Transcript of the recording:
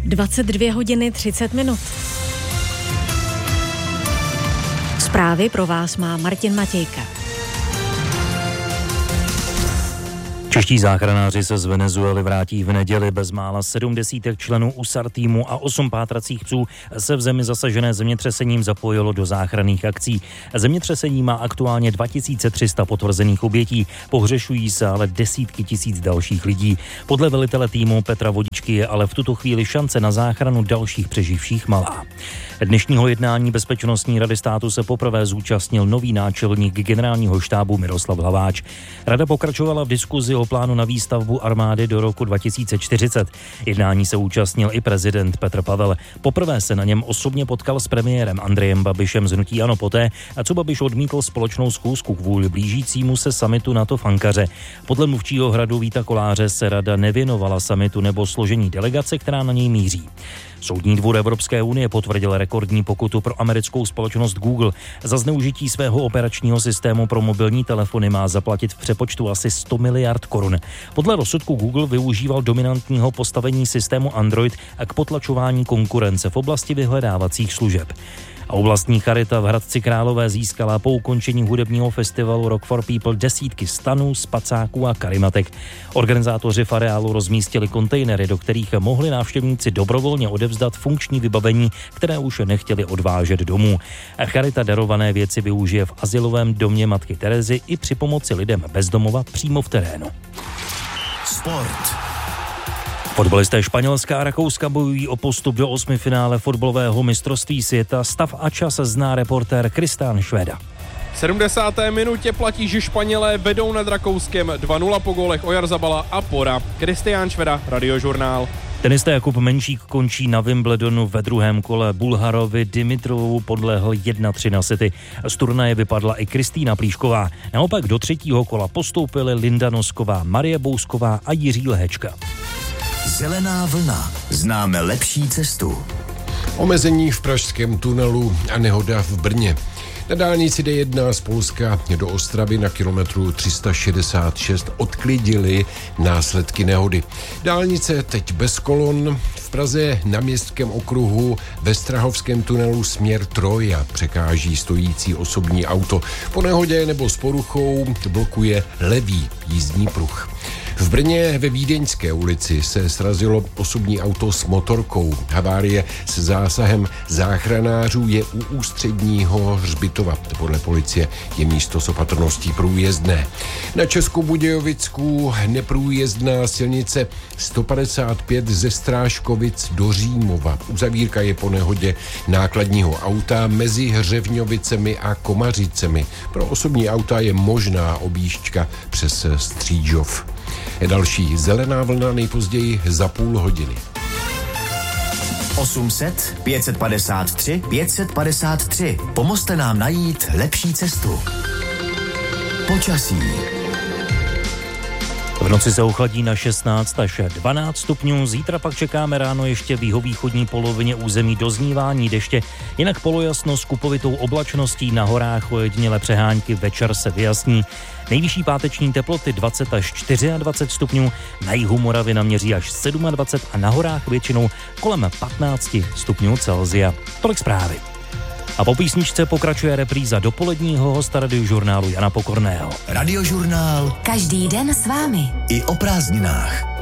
22 hodiny 30 minut. Zprávy pro vás má Martin Matějka. Čeští záchranáři se z Venezuely vrátí v neděli. Bezmála 70 členů USAR týmu a 8 pátracích psů se v zemi zasažené zemětřesením zapojilo do záchranných akcí. Zemětřesení má aktuálně 2300 potvrzených obětí, pohřešují se ale desítky tisíc dalších lidí. Podle velitele týmu Petra Vodičky je ale v tuto chvíli šance na záchranu dalších přeživších malá. Dnešního jednání Bezpečnostní rady státu se poprvé zúčastnil nový náčelník generálního štábu Miroslav Hlaváč. Rada pokračovala v diskuzi o plánu na výstavbu armády do roku 2040. Jednání se účastnil i prezident Petr Pavel. Poprvé se na něm osobně potkal s premiérem Andrejem Babišem z hnutí ANO poté, co Babiš odmítl společnou schůzku kvůli blížícímu se summitu NATO v Ankaře. Podle mluvčího Hradu Víta Koláře se rada nevěnovala summitu nebo složení delegace, která na něj míří. Soudní dvůr Evropské unie potvrdil rekordní pokutu pro americkou společnost Google. Za zneužití svého operačního systému pro mobilní telefony má zaplatit v přepočtu asi 100 miliard korun. Podle rozsudku Google využíval dominantního postavení systému Android k potlačování konkurence v oblasti vyhledávacích služeb. A oblastní charita v Hradci Králové získala po ukončení hudebního festivalu Rock for People desítky stanů, spacáků a karimatek. Organizátoři v areálu rozmístili kontejnery, do kterých mohli návštěvníci dobrovolně odevzdat funkční vybavení, které už nechtěli odvážet domů. Charita darované věci využije v azylovém domě Matky Terezy i při pomoci lidem bez domova přímo v terénu. Sport. Fotbalisté Španělska a Rakouska bojují o postup do 8. finále fotbalového mistrovství světa. Stav a čas zná reportér Kristán Švéda. V 70. minutě platí, že Španělé vedou nad Rakouskem 2-0 po gólech Oyarzabala a Pora. Kristián Šveda, Radiožurnál. Tenisté Jakub Menšík končí na Wimbledonu ve druhém kole. Bulharovi Dimitrovu podlehl 1-3 na sety. Z turnaje vypadla i Kristýna Plíšková. Naopak do třetího kola postoupily Linda Nosková, Marie Bousková a Jiří Lehečka. Zelená vlna. Známe lepší cestu. Omezení v pražském tunelu a nehoda v Brně. Na dálnici D1 z Polska do Ostravy na kilometru 366 odklidili následky nehody. Dálnice teď bez kolon. V Praze na Městském okruhu ve Strahovském tunelu směr Troja překáží stojící osobní auto. Po nehodě nebo s poruchou blokuje levý jízdní pruh. V Brně ve Vídeňské ulici se srazilo osobní auto s motorkou. Havárie s zásahem záchranářů je u ústředního hřbitova. Podle policie je místo s opatrností průjezdné. Na Českobudějovicku neprůjezdná silnice 155 ze Stráškovic do Římova. Uzavírka je po nehodě nákladního auta mezi Hřevňovicemi a Komařicemi. Pro osobní auta je možná objížďka přes Střížov. Další zelená vlna nejpozději za půl hodiny. 800 553 553. Pomozte nám najít lepší cestu. Počasí. V noci se ochladí na 16 až 12 stupňů, zítra pak čekáme ráno ještě v jihovýchodní polovině území doznívání deště, jinak polojasno s kupovitou oblačností, na horách ojedinělé přehánky, večer se vyjasní. Nejvyšší páteční teploty 20 až 24 stupňů, na jihu Moravy naměří až 27 a na horách většinou kolem 15 stupňů Celsia. Tolik zprávy. A po písničce pokračuje repríza dopoledního hosta Radiožurnálu Jana Pokorného. Radiožurnál. Každý den s vámi. I o prázdninách.